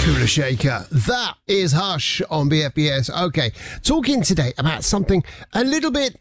Cooler Shaker. That is Hush on BFBS. Okay, talking today about something a little bit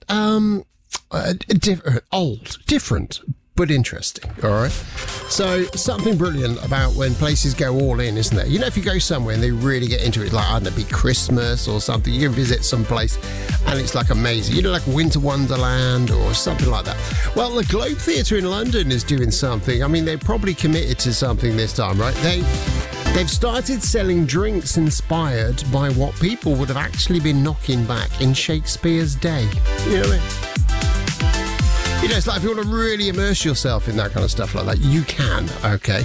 different, but interesting, all right? So, something brilliant about when places go all in, isn't there? You know, if you go somewhere and they really get into it, like, I don't know, be Christmas or something, you can visit some place and it's like amazing. You know, like Winter Wonderland or something like that. Well, the Globe Theatre in London is doing something. I mean, they're probably committed to something this time, right? They've started selling drinks inspired by what people would have actually been knocking back in Shakespeare's day. You know what I mean? You know, it's like if you want to really immerse yourself in that kind of stuff like that, you can, okay?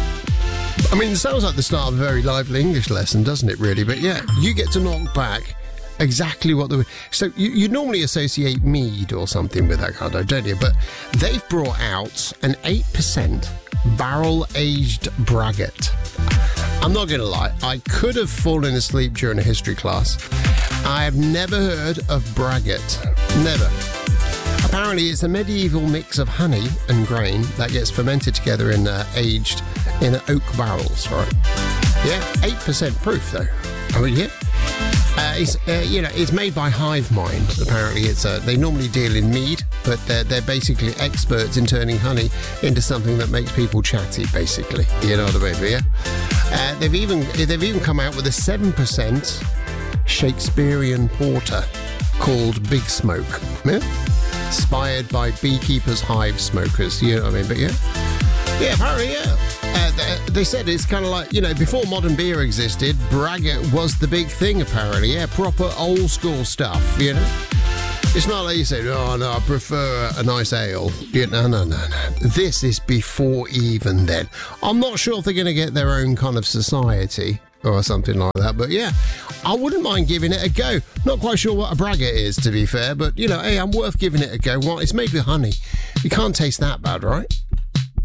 I mean, it sounds like the start of a very lively English lesson, doesn't it, really? But yeah, you get to knock back exactly what the... So you normally associate mead or something with that kind of, don't you? But they've brought out an 8% barrel-aged braggot. I'm not going to lie, I could have fallen asleep during a history class. I have never heard of braggot. Never. Apparently, it's a medieval mix of honey and grain that gets fermented together and aged in oak barrels, right? Yeah, 8% proof, though. I mean, yeah. It's made by Hive Mind. Apparently, they normally deal in mead, but they're basically experts in turning honey into something that makes people chatty. Basically, you know what I mean? Yeah. They've even come out with a 7% Shakespearean porter called Big Smoke. Yeah? Inspired by beekeepers' hive smokers. You know what I mean? But yeah, apparently, yeah. They said it's kind of like, you know, before modern beer existed, braggot was the big thing, apparently. Yeah, proper old school stuff, you know? It's not like you say, oh, no, I prefer a nice ale. No. This is before even then. I'm not sure if they're going to get their own kind of society or something like that, but yeah, I wouldn't mind giving it a go. Not quite sure what a braggot is, to be fair, but, you know, hey, I'm worth giving it a go. Well, it's made with honey. You can't taste that bad, right?